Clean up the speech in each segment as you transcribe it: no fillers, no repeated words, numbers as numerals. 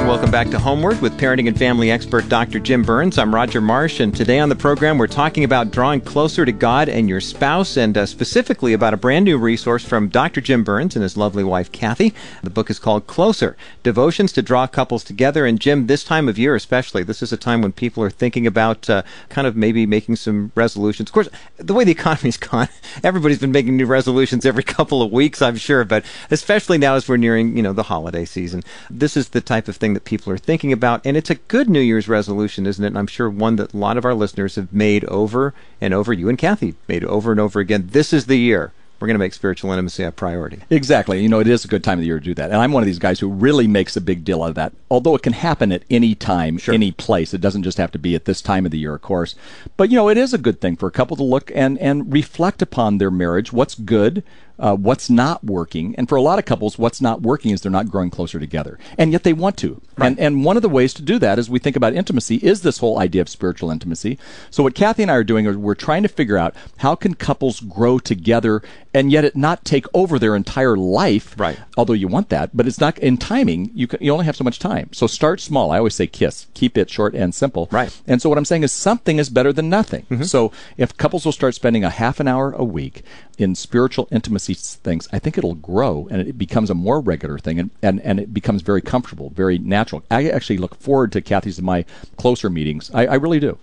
And welcome back to Homeward with parenting and family expert Dr. Jim Burns. I'm Roger Marsh, and today on the program we're talking about drawing closer to God and your spouse, and specifically about a brand new resource from Dr. Jim Burns and his lovely wife Kathy. The book is called Closer, Devotions to Draw Couples Together. And Jim, this time of year especially, this is a time when people are thinking about kind of maybe making some resolutions. Of course, the way the economy's gone, everybody's been making new resolutions every couple of weeks, I'm sure, but especially now as we're nearing, the holiday season. This is the type of thing that people are thinking about, and it's a good New Year's resolution, isn't it? And I'm sure one that a lot of our listeners have made over and over. You and Kathy made over and over again. This is the year we're going to make spiritual intimacy a priority. Exactly. It is a good time of the year to do that. And I'm one of these guys who really makes a big deal out of that, although it can happen at any time, sure, any place. It doesn't just have to be at this time of the year, of course. But, it is a good thing for a couple to look and reflect upon their marriage, what's good, what's not working. And for a lot of couples, what's not working is they're not growing closer together. And yet they want to. Right. And one of the ways to do that as we think about intimacy is this whole idea of spiritual intimacy. So what Kathy and I are doing is we're trying to figure out how can couples grow together and yet it not take over their entire life. Right. Although you want that, but it's not in timing. You only have so much time. So start small. I always say KISS. Keep it short and simple. Right. And so what I'm saying is something is better than nothing. Mm-hmm. So if couples will start spending a half an hour a week in spiritual intimacy things, I think it'll grow and it becomes a more regular thing and it becomes very comfortable, very natural. I actually look forward to Kathy's and my closer meetings. I really do.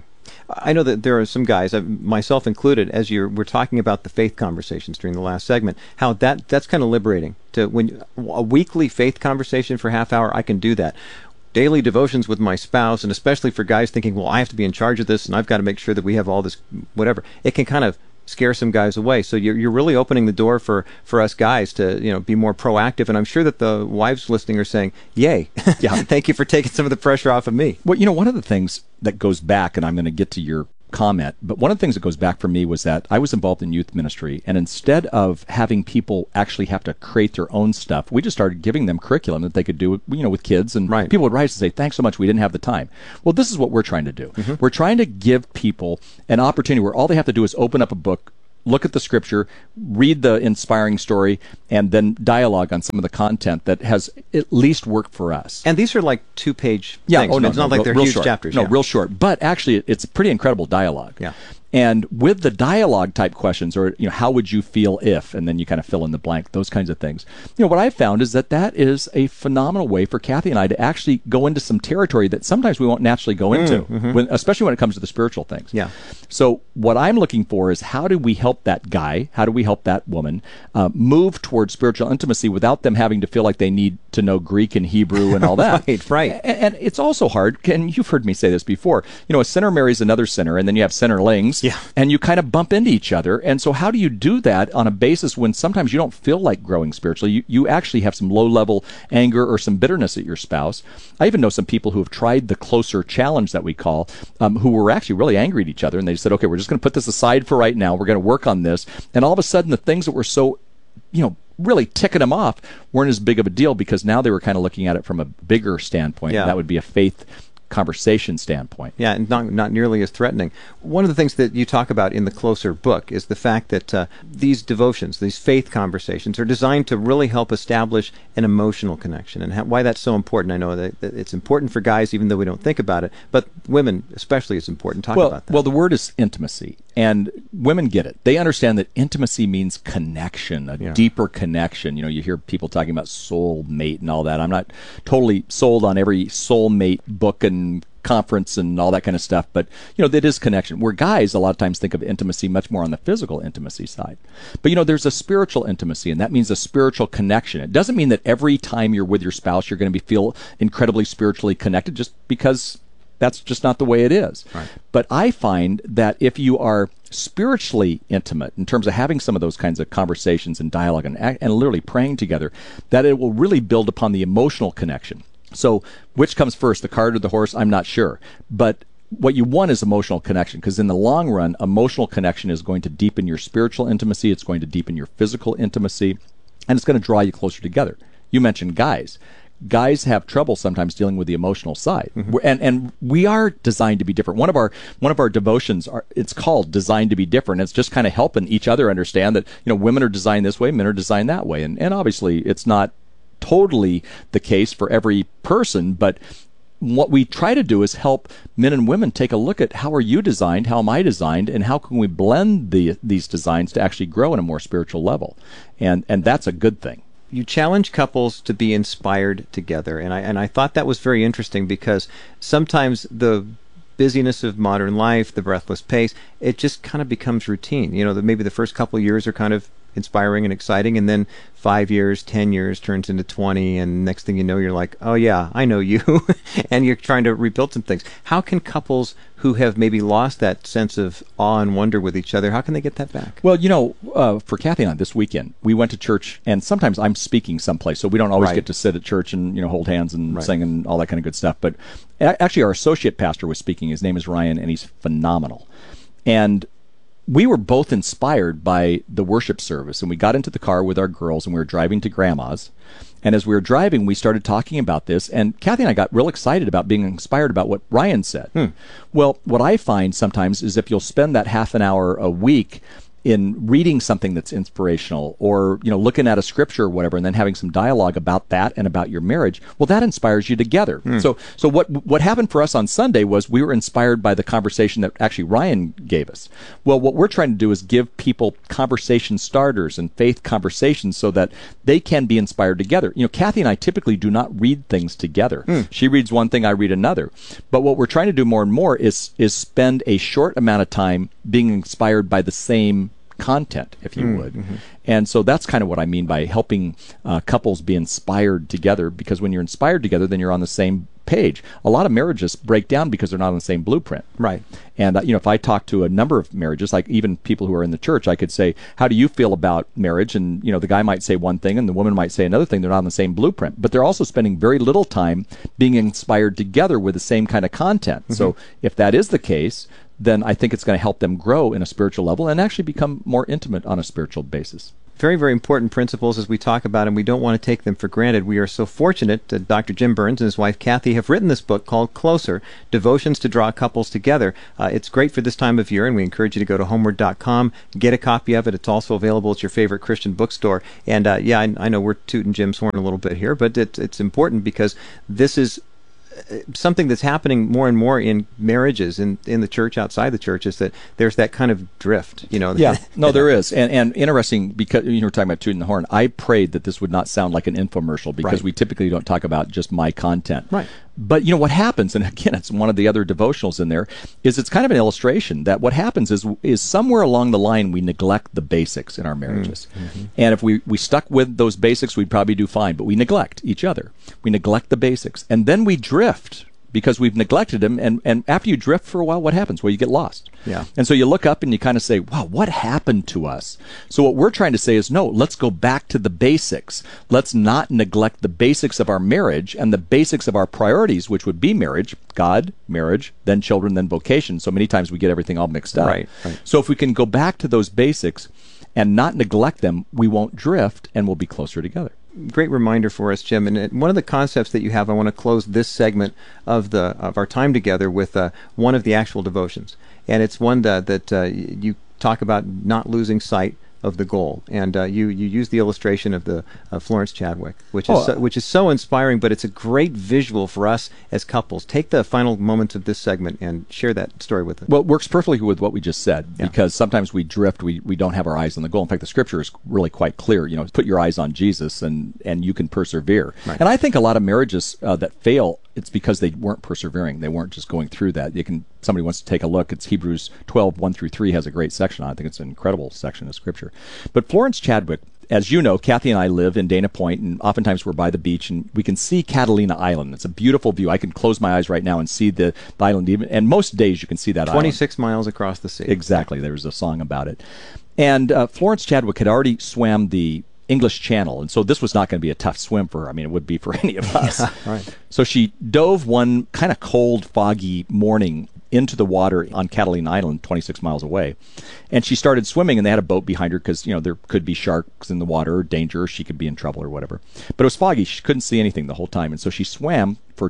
I know that there are some guys, myself included, as we're talking about the faith conversations during the last segment, how that's kind of liberating. When a weekly faith conversation for half hour, I can do that. Daily devotions with my spouse, and especially for guys thinking, well, I have to be in charge of this, and I've got to make sure that we have all this, whatever. It can kind of scare some guys away. So you're really opening the door for us guys to be more proactive. And I'm sure that the wives listening are saying, "Yay, yeah, thank you for taking some of the pressure off of me." Well, one of the things that goes back, and I'm going to get to your comment, but one of the things that goes back for me was that I was involved in youth ministry, and instead of having people actually have to create their own stuff, we just started giving them curriculum that they could do, with kids, and right. People would write and say, "Thanks so much, we didn't have the time." Well, this is what we're trying to do. Mm-hmm. We're trying to give people an opportunity where all they have to do is open up a book, look at the scripture, read the inspiring story, and then dialogue on some of the content that has at least worked for us. And these are like 2-page things. It's not like they're huge chapters. No, real short. But actually, it's a pretty incredible dialogue. Yeah. And with the dialogue type questions, or how would you feel if, and then you kind of fill in the blank, those kinds of things. What I've found is that is a phenomenal way for Kathy and I to actually go into some territory that sometimes we won't naturally go into, especially when it comes to the spiritual things. Yeah. So what I'm looking for is how do we help that guy, how do we help that woman move towards spiritual intimacy without them having to feel like they need to know Greek and Hebrew and all that. Right. And it's also hard, and you've heard me say this before, a sinner marries another sinner, and then you have sinnerlings. Yeah. And you kind of bump into each other. And so how do you do that on a basis when sometimes you don't feel like growing spiritually? You actually have some low-level anger or some bitterness at your spouse. I even know some people who have tried the closer challenge that we call, who were actually really angry at each other. And they said, okay, we're just going to put this aside for right now. We're going to work on this. And all of a sudden, the things that were so, really ticking them off weren't as big of a deal because now they were kind of looking at it from a bigger standpoint. Yeah. And that would be a faith conversation standpoint. Yeah, and not nearly as threatening. One of the things that you talk about in the Closer book is the fact that these devotions, these faith conversations, are designed to really help establish an emotional connection, and why that's so important. I know that it's important for guys, even though we don't think about it, but women especially it's important. Talk about that. Well, the word is intimacy, and women get it. They understand that intimacy means connection, a deeper connection. You hear people talking about soulmate and all that. I'm not totally sold on every soulmate book and conference and all that kind of stuff, but that is connection. Where guys a lot of times think of intimacy much more on the physical intimacy side. But there's a spiritual intimacy, and that means a spiritual connection. It doesn't mean that every time you're with your spouse you're going to feel incredibly spiritually connected, just because that's just not the way it is. Right. But I find that if you are spiritually intimate in terms of having some of those kinds of conversations and dialogue and literally praying together, that it will really build upon the emotional connection. So which comes first, the cart or the horse? I'm not sure. But what you want is emotional connection, because in the long run, emotional connection is going to deepen your spiritual intimacy. It's going to deepen your physical intimacy, and it's going to draw you closer together. You mentioned guys. Guys have trouble sometimes dealing with the emotional side, and we are designed to be different. One of our devotions it's called "Designed to be Different." It's just kind of helping each other understand that women are designed this way, men are designed that way, and obviously it's not totally the case for every person, but what we try to do is help men and women take a look at how are you designed, how am I designed, and how can we blend these designs to actually grow in a more spiritual level. And that's a good thing. You challenge couples to be inspired together, and I thought that was very interesting, because sometimes the busyness of modern life, the breathless pace, it just kind of becomes routine. Maybe the first couple of years are kind of inspiring and exciting, and then 5 years, 10 years turns into 20, and next thing you know, you're like, oh yeah, I know you, and you're trying to rebuild some things. How can couples who have maybe lost that sense of awe and wonder with each other, how can they get that back? Well, for Kathy and I, this weekend, we went to church, and sometimes I'm speaking someplace, so we don't always get to sit at church and hold hands and sing and all that kind of good stuff. But actually, our associate pastor was speaking. His name is Ryan, and he's phenomenal. And we were both inspired by the worship service, and we got into the car with our girls, and we were driving to Grandma's. And as we were driving, we started talking about this, and Kathy and I got real excited about being inspired about what Ryan said. Well, what I find sometimes is if you'll spend that half an hour a week in reading something that's inspirational, or looking at a scripture or whatever, and then having some dialogue about that and about your marriage, well, that inspires you together. So what happened for us on Sunday was we were inspired by the conversation that actually Ryan gave us. Well, what we're trying to do is give people conversation starters and faith conversations so that they can be inspired together. Kathy and I typically do not read things together. She reads one thing, I read another. But what we're trying to do more and more is spend a short amount of time being inspired by the same content, if you would. And so that's kind of what I mean by helping couples be inspired together, because when you're inspired together, then you're on the same page. A lot of marriages break down because they're not on the same blueprint. Right. And if I talk to a number of marriages, like even people who are in the church, I could say, how do you feel about marriage? And the guy might say one thing and the woman might say another thing. They're not on the same blueprint, but they're also spending very little time being inspired together with the same kind of content. So if that is the case, then I think it's going to help them grow in a spiritual level and actually become more intimate on a spiritual basis. Very, very important principles as we talk about, and we don't want to take them for granted. We are so fortunate that Dr. Jim Burns and his wife Kathy have written this book called Closer, Devotions to Draw Couples Together. It's great for this time of year, and we encourage you to go to homeward.com, get a copy of it. It's also available at your favorite Christian bookstore. And I know we're tooting Jim's horn a little bit here, but it's important because this is something that's happening more and more in marriages in the church, outside the church, is that there's that kind of drift, Yeah, no, there is. And interesting, because you were talking about tooting the horn, I prayed that this would not sound like an infomercial, because we typically don't talk about just my content. Right. But what happens, and again, it's one of the other devotionals in there, is it's kind of an illustration that what happens is somewhere along the line we neglect the basics in our marriages. And if we stuck with those basics, we'd probably do fine, but we neglect each other. We neglect the basics. And then we drift because we've neglected them. And after you drift for a while, what happens? Well, you get lost. Yeah. And so you look up and you kind of say, wow, what happened to us? So what we're trying to say is, no, let's go back to the basics. Let's not neglect the basics of our marriage and the basics of our priorities, which would be marriage, God, marriage, then children, then vocation. So many times we get everything all mixed up. Right. So if we can go back to those basics and not neglect them, we won't drift and we'll be closer together. Great reminder for us, Jim. And one of the concepts that you have, I want to close this segment of our time together with one of the actual devotions, and it's one that you talk about not losing sight of the goal, and you use the illustration of the Florence Chadwick, which is so inspiring. But it's a great visual for us as couples. Take the final moments of this segment and share that story with us. Well, it works perfectly with what we just said, because sometimes we drift, we don't have our eyes on the goal. In fact, the scripture is really quite clear. Put your eyes on Jesus, and you can persevere. Right. And I think a lot of marriages that fail, it's because they weren't persevering. They weren't just going through that. Somebody wants to take a look. It's Hebrews 12, 1-3 has a great section on it. I think it's an incredible section of Scripture. But Florence Chadwick, as you know, Kathy and I live in Dana Point, and oftentimes we're by the beach, and we can see Catalina Island. It's a beautiful view. I can close my eyes right now and see the island, and most days you can see that 26 miles across the sea. Exactly. There's a song about it. And Florence Chadwick had already swam the English Channel, and so this was not going to be a tough swim for her. I mean, it would be for any of us. Right. So she dove one kind of cold, foggy morning into the water on Catalina Island, 26 miles away, and she started swimming, and they had a boat behind her because there could be sharks in the water, or danger, or she could be in trouble or whatever. But it was foggy. She couldn't see anything the whole time, and so she swam for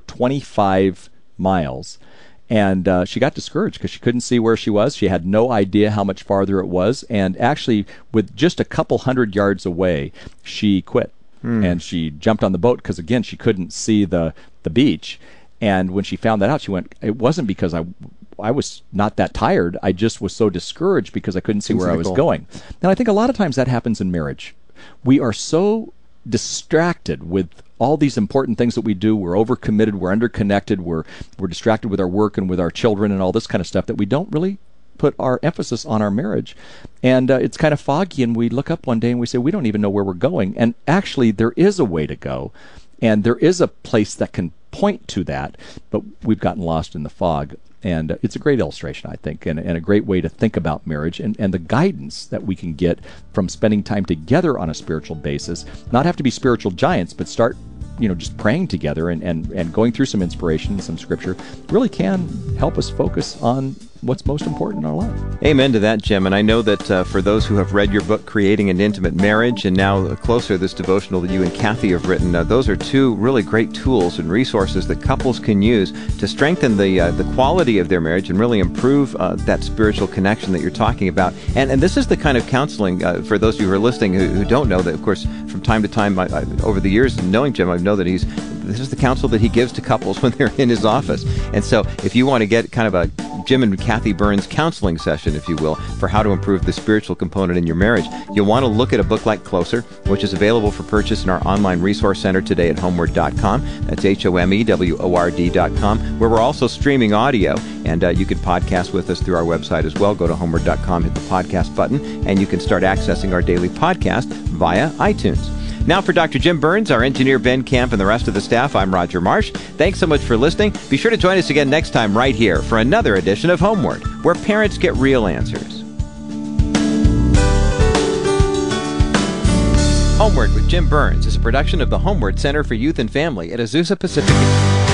25 miles. And she got discouraged because she couldn't see where she was. She had no idea how much farther it was. And actually, with just a couple hundred yards away, she quit. And she jumped on the boat because, again, she couldn't see the beach. And when she found that out, she went, it wasn't because I was not that tired. I just was so discouraged because I couldn't see where I was going. And I think a lot of times that happens in marriage. We are so distracted with all these important things that we do. We're overcommitted. We're underconnected. We're distracted with our work and with our children and all this kind of stuff that we don't really put our emphasis on our marriage. And it's kind of foggy, and we look up one day and we say, we don't even know where we're going. And actually, there is a way to go, and there is a place that can point to that, but we've gotten lost in the fog. And it's a great illustration, I think, and a great way to think about marriage and the guidance that we can get from spending time together on a spiritual basis. Not have to be spiritual giants, but start just praying together and going through some inspiration and some scripture really can help us focus on what's most important in our life. Amen to that, Jim. And I know that for those who have read your book, Creating an Intimate Marriage, and now Closer, this devotional that you and Kathy have written, those are two really great tools and resources that couples can use to strengthen the quality of their marriage and really improve that spiritual connection that you're talking about. And this is the kind of counseling, for those of you who are listening who don't know, that, of course, from time to time, over the years knowing Jim, I know that this is the counsel that he gives to couples when they're in his office. And so if you want to get kind of a Jim and Kathy Burns counseling session, if you will, for how to improve the spiritual component in your marriage, you'll want to look at a book like Closer, which is available for purchase in our online resource center today at homeword.com. That's HOMEWORD.com, where we're also streaming audio, and you can podcast with us through our website as well. Go to homeword.com, hit the podcast button, and you can start accessing our daily podcast via iTunes. Now for Dr. Jim Burns, our engineer Ben Camp, and the rest of the staff, I'm Roger Marsh. Thanks so much for listening. Be sure to join us again next time right here for another edition of Homeward, where parents get real answers. Homeward with Jim Burns is a production of the Homeward Center for Youth and Family at Azusa Pacific.